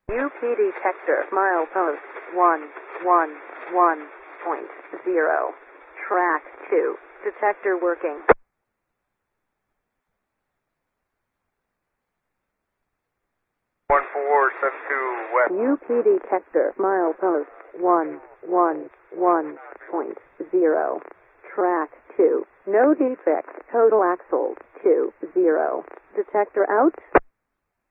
UP detector, milepost 111.0. Track 2. Detector working. 1472 west. UP detector, milepost 111.0. Track 2. No defects. Total axles 20. Detector out.